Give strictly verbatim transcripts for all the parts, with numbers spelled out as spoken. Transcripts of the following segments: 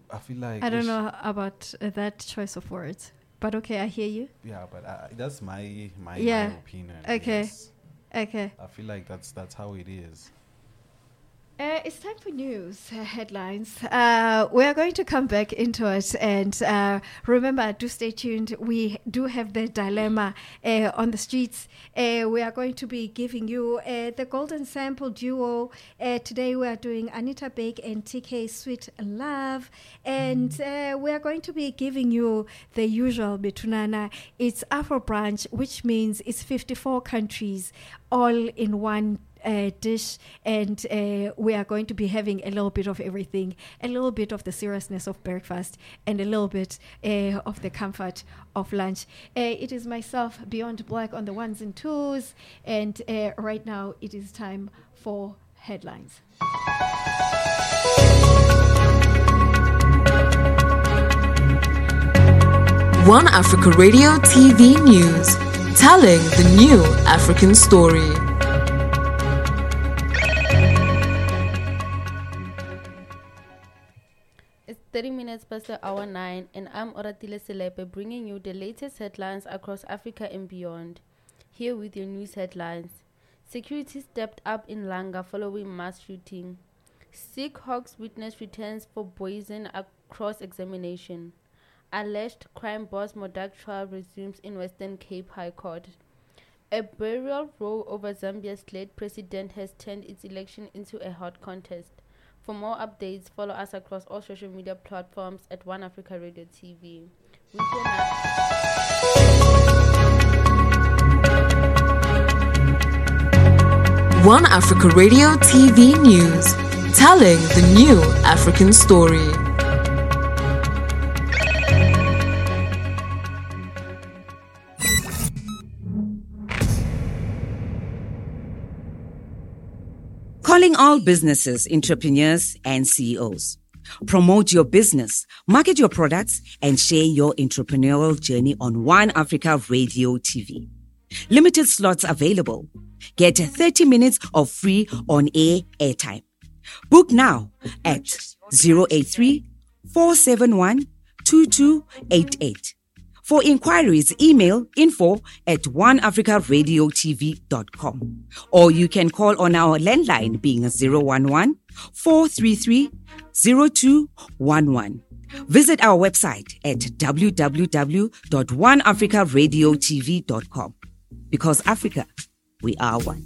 I feel like I don't know about uh, that choice of words, but okay, I hear you. Yeah, but uh, that's my my, yeah. my opinion. Okay. Yes. Okay. I feel like that's that's how it is. Uh, it's time for news uh, headlines. Uh, we are going to come back into it, and uh, remember, do stay tuned. We do have the dilemma uh, on the streets. Uh, we are going to be giving you uh, the Golden Sample duo. Uh, today we are doing Anita Bake and T K Sweet Love, and uh, we are going to be giving you the usual Betunana. It's Afro Branch, which means it's fifty-four countries all in one Uh, dish, and uh, we are going to be having a little bit of everything, a little bit of the seriousness of breakfast, and a little bit uh, of the comfort of lunch. Uh, it is myself, Beyond Black, on the ones and twos, and uh, right now it is time for headlines. One Africa Radio T V News, telling the new African story. thirty minutes past the hour nine, and I'm Oratile Selepe, bringing you the latest headlines across Africa and beyond. Here with your news headlines. Security stepped up in Langa following mass shooting. Sikh Hawks witness returns for Boysen cross-examination. Alleged crime boss Modak trial resumes in Western Cape High Court. A burial row over Zambia's late president has turned its election into a hot contest. For more updates, follow us across all social media platforms at One Africa Radio T V. One Africa Radio T V News, telling the new African story. Calling all businesses, entrepreneurs, and C E Os. Promote your business, market your products, and share your entrepreneurial journey on One Africa Radio T V. Limited slots available. Get thirty minutes of free on-air airtime. Book now at zero eight three, four seven one, two two eight eight. For inquiries, email info at one africa radio t v dot com. Or you can call on our landline being zero one one, four three three, zero two one one. Visit our website at w w w dot one africa radio t v dot com. Because Africa, we are one.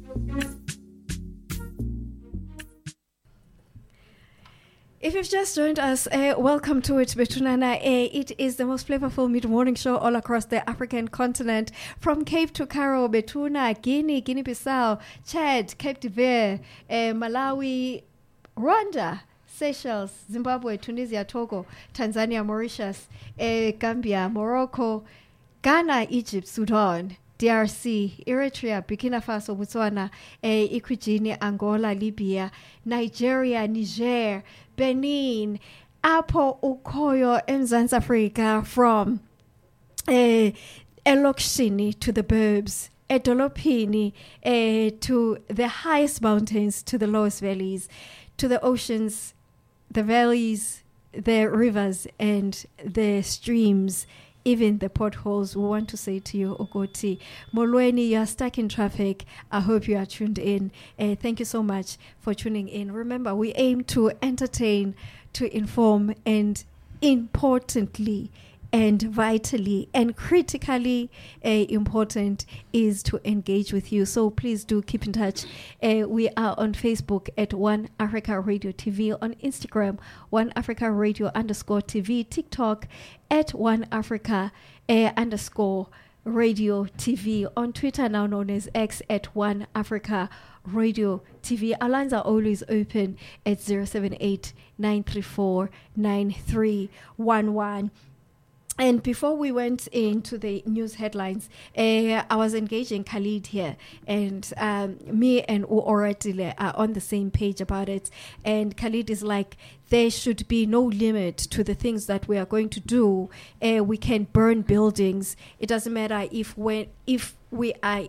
If you've just joined us, uh, welcome to it, Betunana. Uh, it is the most flavorful mid-morning show all across the African continent. From Cape to Cairo, Betuna, Guinea, Guinea-Bissau, Chad, Cape Verde, uh, Malawi, Rwanda, Seychelles, Zimbabwe, Tunisia, Togo, Tanzania, Mauritius, uh, Gambia, Morocco, Ghana, Egypt, Sudan, D R C, Eritrea, Burkina Faso, Botswana, eh, Equatorial, Angola, Libya, Nigeria, Niger, Benin, Apo Ukoyo, Mzansi Africa, from eh, Elokshini to the Burbs, Edolopini eh, to the highest mountains, to the lowest valleys, to the oceans, the valleys, the rivers, and the streams. Even the potholes. We want to say to you, Okoti, Molweni, you are stuck in traffic. I hope you are tuned in. Uh, thank you so much for tuning in. Remember, we aim to entertain, to inform, and importantly, and vitally and critically uh, important is to engage with you. So please do keep in touch. Uh, we are on Facebook at One Africa Radio T V, on Instagram, One Africa Radio underscore T V, TikTok at One Africa uh, underscore Radio T V, on Twitter now known as X at One Africa Radio T V. Our lines are always open at zero seven eight, nine three four, nine three one one. And before we went into the news headlines, uh, I was engaging Khalid here, and um, me and Oratile are on the same page about it. And Khalid is like, there should be no limit to the things that we are going to do. Uh, we can burn buildings. It doesn't matter if when if we are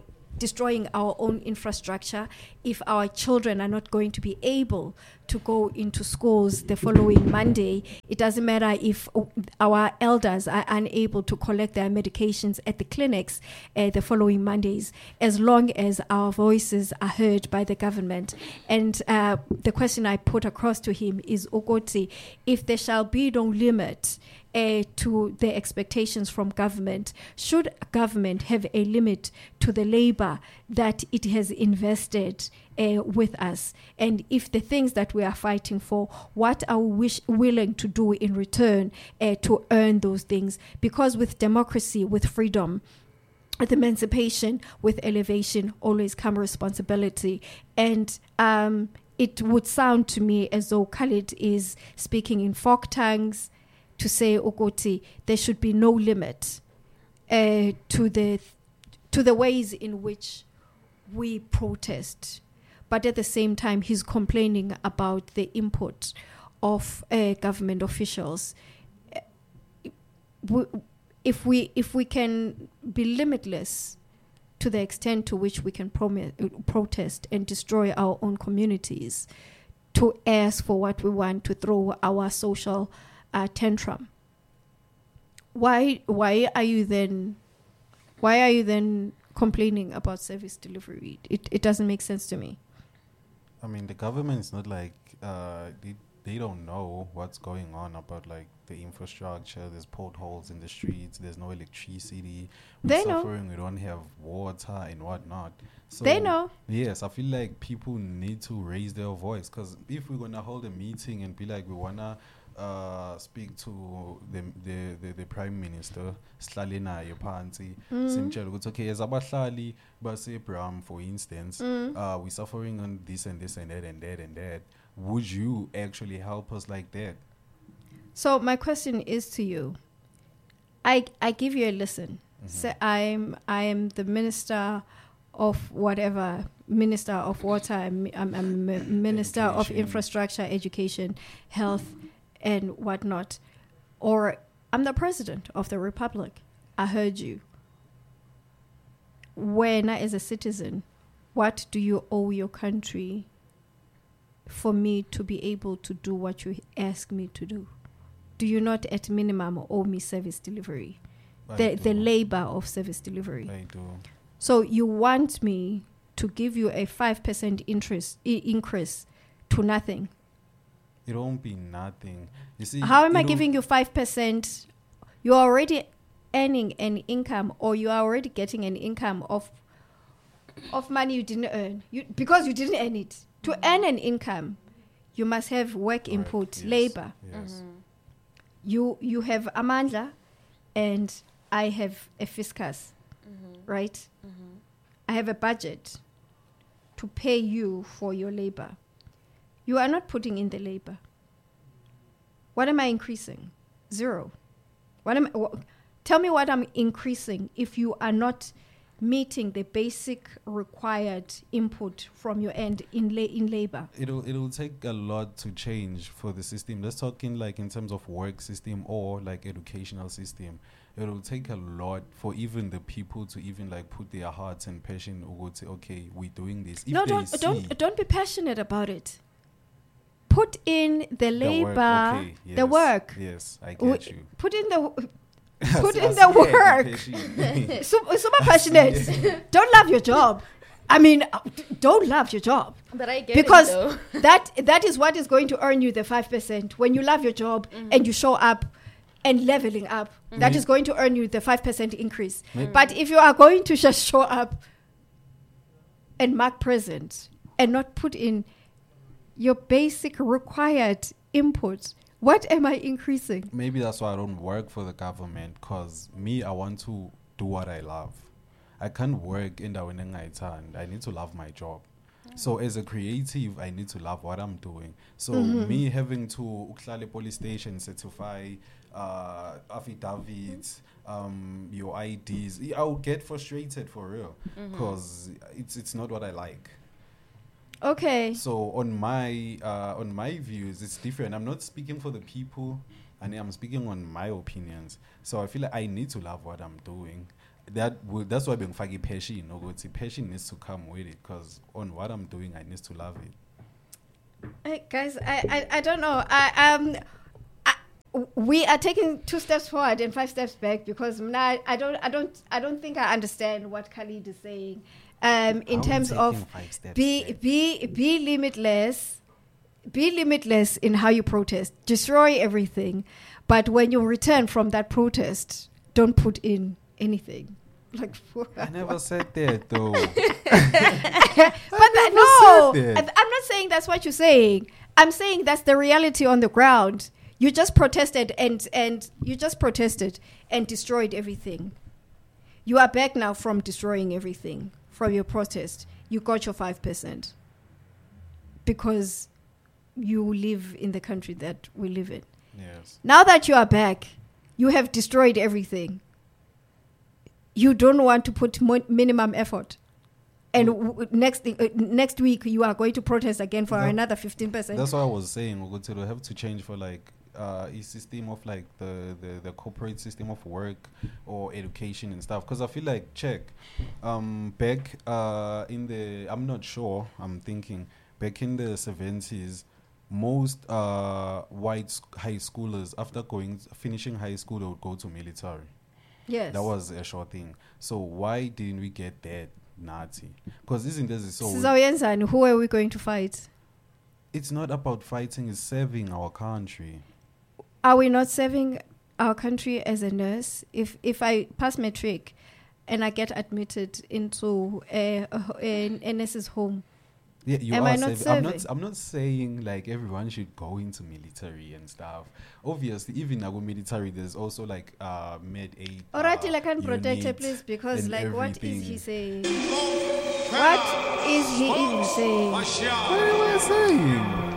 destroying our own infrastructure, if our children are not going to be able to go into schools the following Monday, it doesn't matter if uh, our elders are unable to collect their medications at the clinics uh, the following Mondays, as long as our voices are heard by the government. And uh, the question I put across to him is, Okoti, if there shall be no limit Uh, to the expectations from government, should government have a limit to the labor that it has invested uh, with us? And if the things that we are fighting for, what are we wish, willing to do in return uh, to earn those things? Because with democracy, with freedom, with emancipation, with elevation, always come responsibility. And um, it would sound to me as though Khalid is speaking in folk tongues, to say, Okoti, there should be no limit uh, to the to the ways in which we protest. But at the same time, he's complaining about the input of uh, government officials. Uh, we, if we if we can be limitless to the extent to which we can prom- protest and destroy our own communities, to ask for what we want, to throw our social Uh, tantrum. Why? Why are you then? Why are you then complaining about service delivery? It it doesn't make sense to me. I mean, the government's not like uh, they they don't know what's going on about like the infrastructure. There's potholes in the streets. There's no electricity. We're They know. suffering. We don't have water and whatnot. So They know. Yes, I feel like people need to raise their voice, because if we're gonna hold a meeting and be like, we wanna uh speak to the the the, the prime minister, sihlale naye phansi, simtshela ukuthi okay, as abahlali base Bram, for instance, uh we're suffering on this and this and that and that and that, would you actually help us like that? So my question is to you. I I give you a listen. Mm-hmm. So I'm I am the minister of whatever, minister of water, I'm, I'm, I'm a minister of Education. infrastructure, education, health, and whatnot. Or I'm the president of the republic. I heard you. When, as a citizen, what do you owe your country for me to be able to do what you ask me to do? Do you not at minimum owe me service delivery? I The, do. the labor of service delivery. I do. So you want me to give you a five percent interest I- increase to nothing? It won't be nothing. You see, How am I it'll- giving you five percent? You are already earning an income, or you are already getting an income of of money you didn't earn. You because you didn't earn it. To earn an income, you must have work Correct, input, yes, labor. Yes. You you have Amandla, and I have a fiscus, right? I have a budget to pay you for your labor. You are not putting in the labor. What am I increasing? Zero. What am I, wh- tell me what I'm increasing if you are not meeting the basic required input from your end in la- in labor. It'll it'll take a lot to change for the system. Let's talk in like in terms of work system or like educational system. It'll take a lot for even the people to even like put their hearts and passion or go say, okay, we're doing this. If no, they don't see don't don't be passionate about it. Put in the the work, labor, okay, the yes, work. Yes, I W- get you. Put in the I put s- in I the see your work. education. super, super passionate. Don't love your job. I mean, uh, d- don't love your job. But I get Because it though. that that is what is going to earn you the five percent. When you love your job and you show up and leveling up, that is going to earn you the five percent increase. But if you are going to just show up and mark present and not put in your basic required input, what am I increasing? Maybe that's why I don't work for the government, because me, I want to do what I love. I can't work in the winning and I need to love my job. So as a creative, I need to love what I'm doing. So me having to uklale police station certify uh, affidavits, um, your I Ds, I'll get frustrated for real, because it's it's not what I like. Okay. So on my uh, on my views, it's different. I'm not speaking for the people, and I'm speaking on my opinions. So I feel like I need to love what I'm doing. that will, that's why being fagi passion. No, it's passion needs to come with it because on what I'm doing, I need to love it. Hey, guys, I, I, I don't know. I um, I, we are taking two steps forward and five steps back because now I don't I don't I don't think I understand what Khalid is saying. Um, in I'm terms taking of five steps be back. be be limitless, be limitless in how you protest. Destroy everything, but when you return from that protest, don't put in anything. Like I never said that though. But that, no, said that. I- I'm not saying that's what you're saying. I'm saying that's the reality on the ground. You just protested and and you just protested and destroyed everything. You are back now from destroying everything from your protest. You got your five percent because you live in the country that we live in. Yes. Now that you are back, you have destroyed everything. You don't want to put mo- minimum effort. And w- next thing, uh, next week, you are going to protest again for That- another fifteen percent. That's what I was saying. We're going to have to change for like uh, a system of like the, the, the corporate system of work or education and stuff. Because I feel like, check, um, back uh, in the, I'm not sure, I'm thinking, back in the seventies, most uh, white sc- high schoolers, after going finishing high school, they would go to military. Yes. That was a short thing. So why didn't we get that Nazi? Because isn't this so? Sizawuyenzani? Who are we going to fight? It's not about fighting; it's serving our country. Are we not serving our country as a nurse? If if I pass matric and I get admitted into a, a, a, a nurse's home, Yeah, you Am are I not serving. I'm not. serving? I'm not saying like everyone should go into military and stuff. Obviously, even our military, there's also like uh, med aid. alright, uh, I can protect her, unit please, because and like, what is he everything. saying? What is he even saying? What am I saying?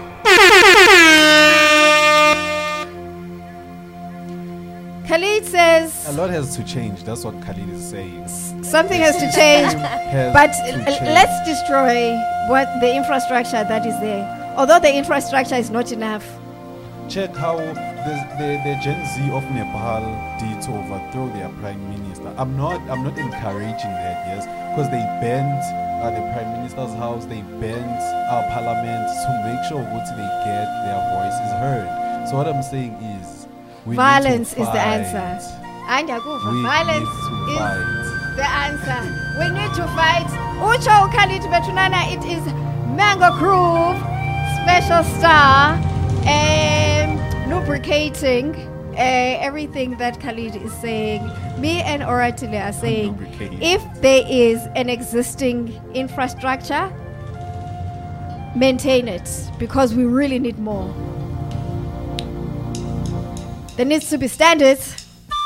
Khalid says A lot has to change. That's what Khalid is saying. something has to change, Has but to l- change. let's destroy what the infrastructure that is there. Although the infrastructure is not enough. Check how the, the, the Gen Z of Nepal did to overthrow their prime minister. I'm not I'm not encouraging that, yes, because they banned uh, the prime minister's house, they banned our parliament to make sure what they get their voices heard. So what I'm saying is, we Violence need to is the fight. answer. And Yakuva, We violence need to is fight. the answer. We need to fight. Ucho Khalid Betunana, it is Mango Groove, Special Star, um, lubricating uh, everything that Khalid is saying. Me and Oratile are saying, Lubricating. if there is an existing infrastructure, maintain it, because we really need more. There needs to be standards.